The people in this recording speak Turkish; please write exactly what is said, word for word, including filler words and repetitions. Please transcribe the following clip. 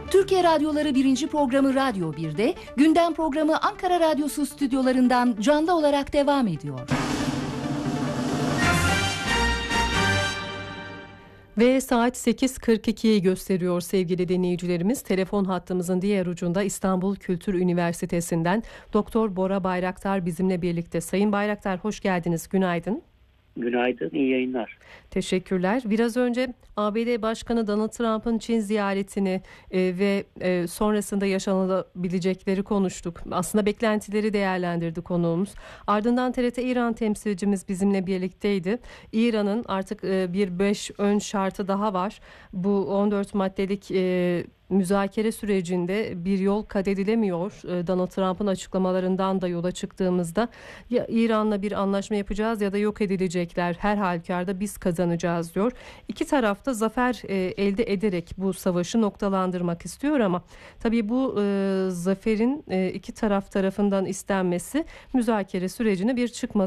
Türkiye Radyoları birinci programı Radyo bir'de, gündem programı Ankara Radyosu stüdyolarından canlı olarak devam ediyor. Ve saat sekiz kırk ikiyi gösteriyor sevgili dinleyicilerimiz. Telefon hattımızın diğer ucunda İstanbul Kültür Üniversitesi'nden Doktor Bora Bayraktar bizimle birlikte. Sayın Bayraktar, hoş geldiniz. Günaydın. Günaydın, iyi yayınlar. Teşekkürler. Biraz önce A B D Başkanı Donald Trump'ın Çin ziyaretini e, ve e, sonrasında yaşanabilecekleri konuştuk. Aslında beklentileri değerlendirdi konuğumuz. Ardından T R T İran temsilcimiz bizimle birlikteydi. İran'ın artık e, bir beş ön şartı daha var. Bu on dört maddelik e, müzakere sürecinde bir yol kat edilemiyor. Donald Trump'ın açıklamalarından da yola çıktığımızda ya İran'la bir anlaşma yapacağız ya da yok edilecekler. Her halükarda biz kazanacağız diyor. İki taraf da zafer e, elde ederek bu savaşı noktalandırmak istiyor ama tabii bu e, zaferin e, iki taraf tarafından istenmesi müzakere sürecini bir çıkmaza